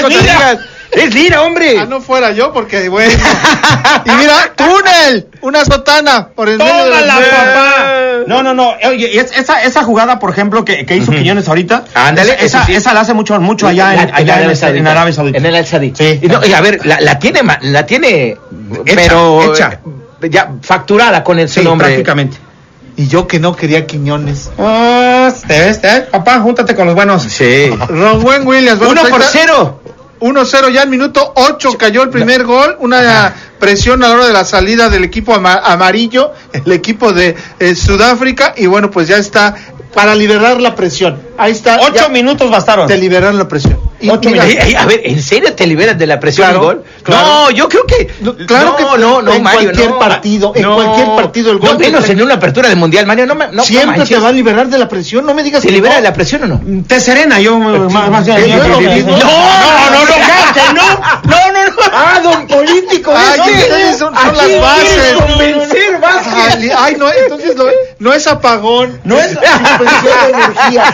Es Lira, hombre. Ah, no fuera yo, porque bueno. Y mira, túnel, una sotana por el medio de la papá. No. Oye, esa jugada, por ejemplo, que hizo Quiñones ahorita. Ándale, esa la hace mucho allá en Arabia Saudita. En el Al Sadd. Sí. Y a ver, la tiene, pero hecha. Ya facturada con su nombre. Prácticamente. Y yo que no quería Quiñones. Papá, júntate con los buenos. Sí. Rowén Williams. 1-0. 1-0 ya al minuto 8 cayó el primer gol, una presión a la hora de la salida del equipo amarillo, el equipo de Sudáfrica, y bueno, pues ya está para liberar la presión. Ahí está. 8 minutos bastaron. Te liberaron la presión. A ver, ¿en serio te liberas de la presión del gol? Claro. No, yo creo que... Claro que no, en Mario, cualquier partido, en cualquier partido el gol. No menos en una apertura de mundial, Mario, no siempre te va a liberar de la presión, no me digas. ¿Te libera de la presión o no? Te serena, yo más No. Ah, don político. Ustedes son las bases. Convencer bases. Ay, no, entonces no es apagón. No es suspensión de energía.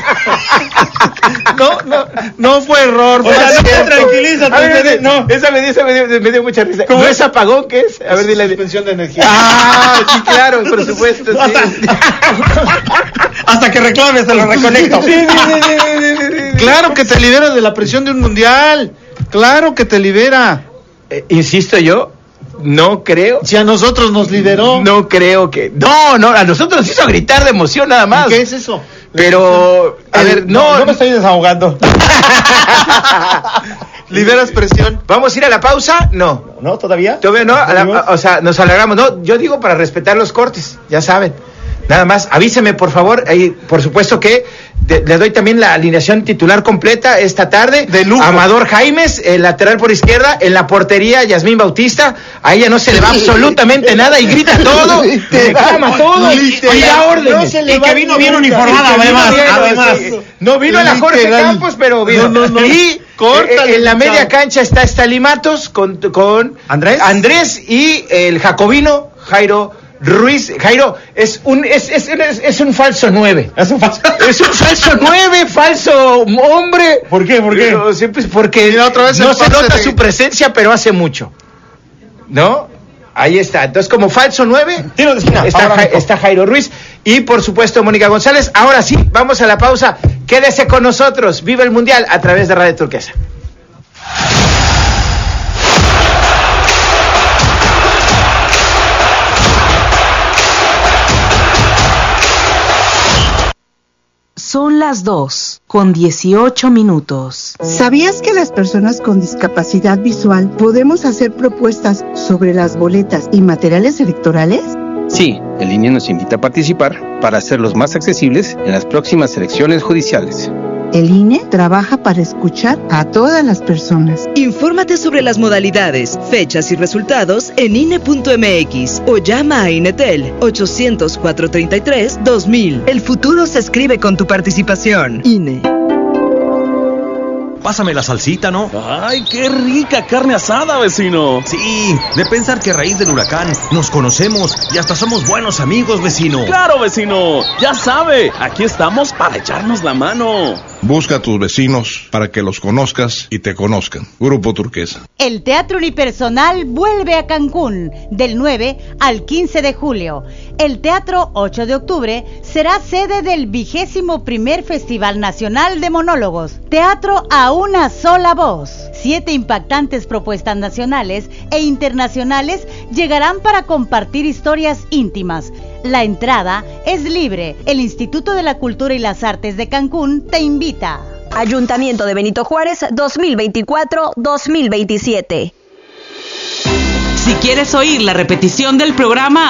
No fue error. O sea, no te tranquiliza. No, esa me dio mucha risa. ¿Cómo es apagón? ¿Qué es? A ver, dile. Suspensión de energía. Ah, sí, claro, por supuesto. Sí. Hasta que reclames, te lo reconecto. Claro que te libera de la presión de un mundial. Claro que te libera. Insisto yo, no creo. Si a nosotros nos liberó. No creo que. No, a nosotros nos hizo gritar de emoción nada más. ¿Qué es eso? Pero, a ver, no me estoy desahogando. ¿Liberas presión? ¿Vamos a ir a la pausa? No. ¿No? ¿Todavía? Todavía no, o sea, nos alargamos. No, yo digo para respetar los cortes, ya saben. Nada más, avíseme por favor, ahí, por supuesto que le doy también la alineación titular completa esta tarde. De lujo. Amador Jaimes, el lateral por izquierda, en la portería Yasmín Bautista, a ella no se le va absolutamente nada y grita todo, reclama todo y da órdenes. Y que vino bien uniformada, además. No vino a la Jorge Campos, pero vino. No. Y en la media cancha está Stalimatos con Andrés y el jacobino Jairo Ruiz. Jairo es un falso 9. Es un falso 9, falso hombre. ¿Por qué? Porque otra vez no se nota su presencia, pero hace mucho. ¿No? Ahí está. Entonces, como falso 9, está Jairo Ruiz y, por supuesto, Mónica González. Ahora sí, vamos a la pausa. Quédese con nosotros. Viva el Mundial a través de Radio Turquesa. Son las 2:18. ¿Sabías que las personas con discapacidad visual podemos hacer propuestas sobre las boletas y materiales electorales? Sí, el INE nos invita a participar para hacerlos más accesibles en las próximas elecciones judiciales. El INE trabaja para escuchar a todas las personas. Infórmate sobre las modalidades, fechas y resultados en INE.mx o llama a INETEL 800-433-2000. El futuro se escribe con tu participación. INE. Pásame la salsita, ¿no? ¡Ay, qué rica carne asada, vecino! Sí, de pensar que a raíz del huracán nos conocemos y hasta somos buenos amigos, vecino. ¡Claro, vecino! Ya sabe, aquí estamos para echarnos la mano. Busca a tus vecinos para que los conozcas y te conozcan. Grupo Turquesa. El Teatro Unipersonal vuelve a Cancún del 9 al 15 de julio. El Teatro 8 de octubre será sede del 21º Festival Nacional de Monólogos. Teatro a una sola voz. 7 impactantes propuestas nacionales e internacionales llegarán para compartir historias íntimas. La entrada es libre. El Instituto de la Cultura y las Artes de Cancún te invita. Ayuntamiento de Benito Juárez 2024-2027. Si quieres oír la repetición del programa,